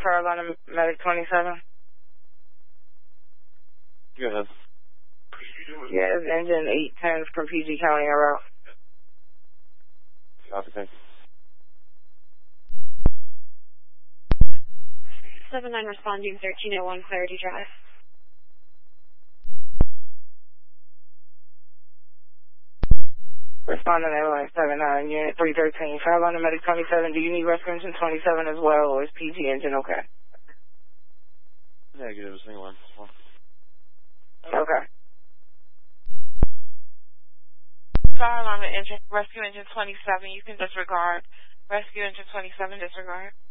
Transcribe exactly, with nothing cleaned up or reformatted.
Carolina Medic twenty-seven. Go ahead. Yeah, it's engine eight ten from P G County en route. Copy, thank you. seven nine responding thirteen oh one Clarity Drive. Responding Airline seven nine, Unit three thirteen, Carolina Medic twenty-seven. Do you need rescue engine twenty-seven as well, or is P G engine okay? Negative, single line. Okay. Carolina engine, rescue engine twenty-seven, you can disregard. Rescue engine twenty-seven, disregard.